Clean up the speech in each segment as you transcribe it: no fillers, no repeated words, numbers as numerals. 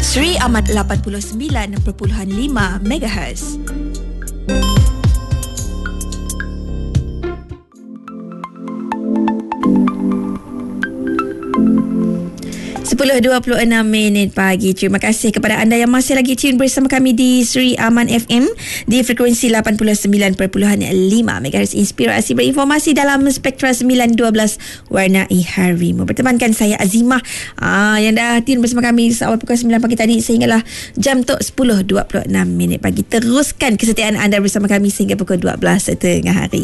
Sri Aman 89.5 MHz. 10.26 pagi. Terima kasih kepada anda yang masih lagi tune bersama kami di Sri Aman FM di frekuensi 89.5 MHz. Inspirasi berinformasi dalam Spektra 912 Warnai Harimu. Bertemankan saya Azimah yang dah tune bersama kami seawal pukul 9 pagi tadi sehinggalah jam tu 10.26 pagi. Teruskan kesetiaan anda bersama kami sehingga pukul 12 tengah hari.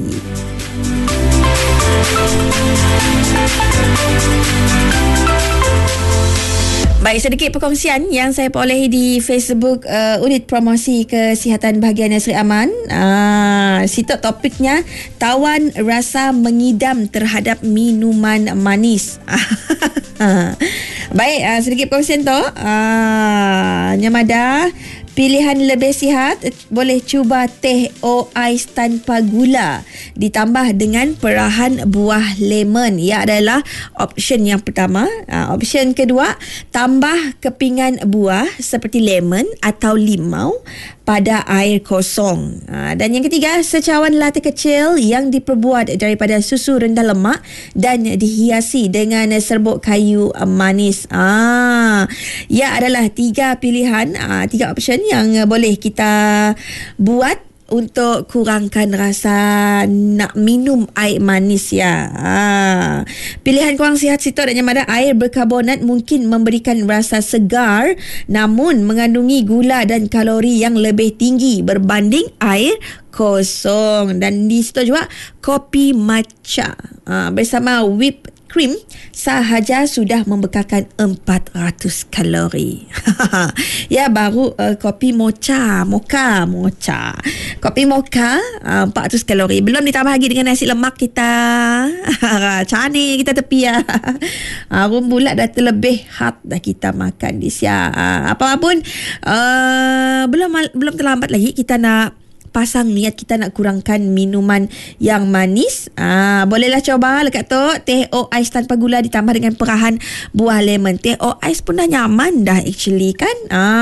Baik, sedikit perkongsian yang saya peroleh di Facebook Unit Promosi Kesihatan Bahagian Sri Aman. Situ topiknya, tawan rasa mengidam terhadap minuman manis. Baik, sedikit perkongsian tu. Nyamada, pilihan lebih sihat, boleh cuba teh ais tanpa gula ditambah dengan perahan buah lemon. Ia adalah option yang pertama. Option kedua, tambah kepingan buah seperti lemon atau limau pada air kosong. Dan yang ketiga, secawan latte kecil yang diperbuat daripada susu rendah lemak dan dihiasi dengan serbuk kayu manis. Ia adalah tiga pilihan, tiga option yang boleh kita buat untuk kurangkan rasa nak minum air manis ya. Pilihan kurang sihat situ adanya pada air berkarbonat mungkin memberikan rasa segar namun mengandungi gula dan kalori yang lebih tinggi berbanding air kosong. Dan di situ juga kopi matcha bersama whipped cream sahaja sudah membekalkan 400 kalori. Ya, baru kopi mocha. Kopi mocha 400 kalori. Belum ditambah lagi dengan nasi lemak kita. Cane kita tepi ya. Rumbulat dah terlebih hot dah kita makan di siang. Apapun belum terlambat lagi kita nak pasang niat kita nak kurangkan minuman yang manis. Bolehlah coba lekat tu teh ais tanpa gula ditambah dengan perahan buah lemon. Teh ais pun dah nyaman dah actually kan.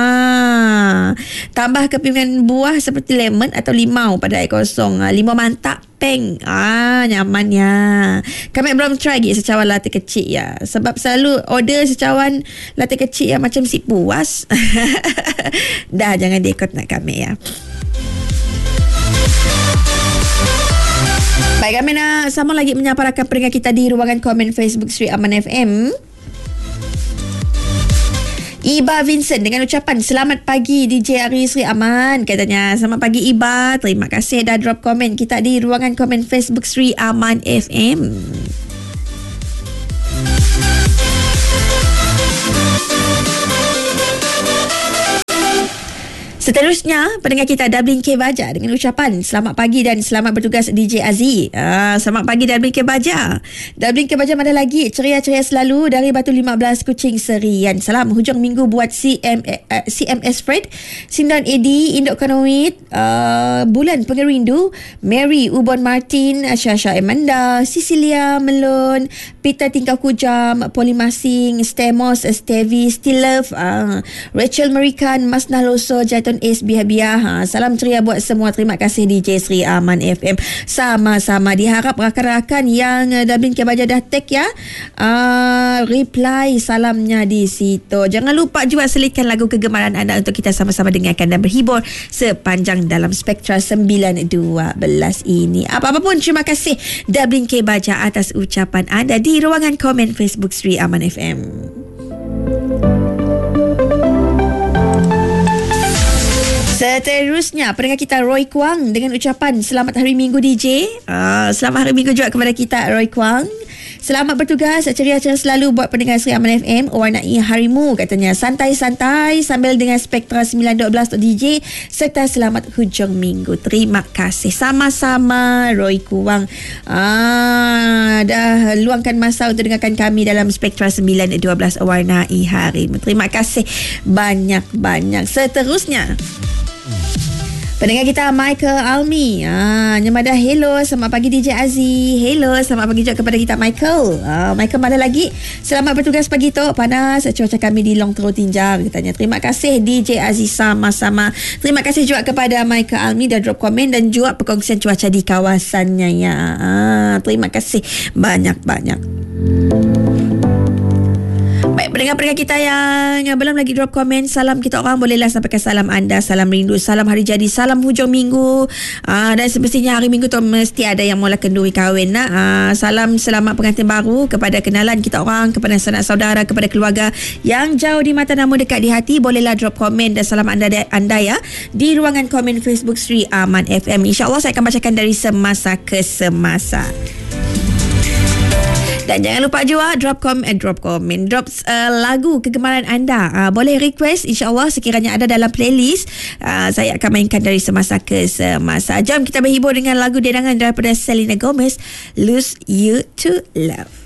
Tambah kepingan buah seperti lemon atau limau pada air kosong. Limau mantap peng. Nyamannya. Kami belum try lagi secawan latte kecil ya. Sebab selalu order secawan latte kecil yang macam si puas. Dah, jangan diikut nak kami ya. Baik, kami nak sama lagi menyapa rakan pendengar kita di ruangan komen Facebook Sri Aman FM. Iba Vincent dengan ucapan selamat pagi DJ Ari Sri Aman. Katanya selamat pagi Iba. Terima kasih dah drop komen kita di ruangan komen Facebook Sri Aman FM. Seterusnya, pendengar kita Dublin K. Baja dengan ucapan selamat pagi dan selamat bertugas DJ Aziz. Selamat pagi Dublin K. Baja. Dublin K. Baja mana lagi? Ceria-ceria selalu dari Batu 15 Kuching Serian. Salam hujung minggu buat CMS Fred, Sindan Edi, Indok Kanoid, Bulan Pengerindu, Mary Ubon Martin, Syasha Amanda, Cecilia Melon, Peter Tingkau Kujam, Polimasing, Stemos, Stevi, Still Love, Rachel Merikan, Mas Naloso, Jaiton S. Biha-biha. Salam ceria buat semua. Terima kasih DJ Sri Aman FM. Sama-sama. Diharap rakan-rakan yang Dublin K. Baja dah tag ya, reply salamnya di situ. Jangan lupa juga selitkan lagu kegemaran anda untuk kita sama-sama dengarkan dan berhibur sepanjang dalam Spektra 912 ini. Apa-apa pun, terima kasih Dublin K. Baja atas ucapan anda di ruangan komen Facebook Sri Aman FM. Seterusnya, pendengar kita Roy Kwang dengan ucapan selamat hari Minggu DJ. Selamat hari Minggu juga kepada kita Roy Kwang. Selamat bertugas, ceria-ceria selalu buat pendengar Sri Aman FM, warnai harimu. Katanya santai-santai sambil dengan Spektra 912 DJ serta selamat hujung minggu. Terima kasih. Sama-sama Roy Kwang. Dah luangkan masa untuk dengarkan kami dalam Spektra 912 warnai harimu. Terima kasih banyak-banyak. Seterusnya, Pendengar kita Michael Almi. Nyemadah hello, selamat pagi DJ Aziz. Hello, selamat pagi juga kepada kita Michael. Michael mana lagi? Selamat bertugas pagi tu. Panas cuaca kami di Long Terus Tinjau katanya. Terima kasih DJ Aziz, sama-sama. Terima kasih juga kepada Michael Almi dah drop komen dan juga perkongsian cuaca di kawasannya ya. Terima kasih banyak-banyak. Baik, pendengar-pendengar kita yang belum lagi drop komen, salam kita orang bolehlah sampaikan salam anda, salam rindu, salam hari jadi, salam hujung minggu. Dan semestinya hari minggu tu mesti ada yang mula kenduri kahwin nak. Salam selamat pengantin baru kepada kenalan kita orang, kepada sanak saudara, kepada keluarga yang jauh di mata namun dekat di hati. Bolehlah drop komen dan salam anda ya di ruangan komen Facebook Sri Aman FM. InsyaAllah saya akan bacakan dari semasa ke semasa. Dan jangan lupa juga drop lagu kegemaran anda. Boleh request, insyaAllah sekiranya ada dalam playlist, saya akan mainkan dari semasa ke semasa. Jom kita berhibur dengan lagu dedangan daripada Selena Gomez, Lose You to Love.